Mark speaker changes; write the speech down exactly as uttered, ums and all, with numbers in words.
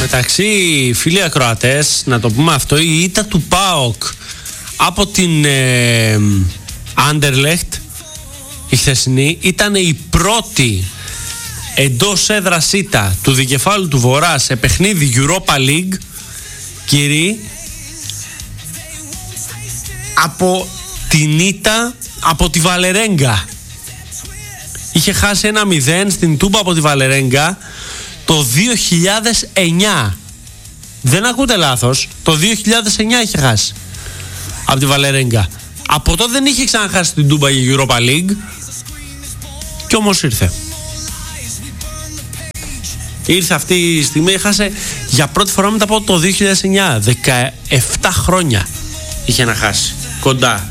Speaker 1: μεταξύ, φίλοι ακροατές, να το πούμε αυτό, η ήττα του ΠΑΟΚ από την ε, Anderlecht, η χθεσινή, ήταν η πρώτη εντός έδρας ήττα του δικεφάλου του Βορρά σε παιχνίδι Europa League, κύριοι, από την ήττα από τη Βαλερέγκα. Είχε χάσει ένα μηδέν στην Τούμπα από τη Βαλερέγκα το δύο χιλιάδες εννιά. Δεν ακούτε λάθος, το δύο χιλιάδες εννιά είχε χάσει από τη Βαλερέγκα. Από τότε δεν είχε ξαναχάσει την Τούμπα για Europa League. Κι όμως ήρθε. Ήρθε αυτή η στιγμή, έχασε για πρώτη φορά μετά από το δύο χιλιάδες εννιά. δεκαεπτά χρόνια είχε να χάσει. Κοντά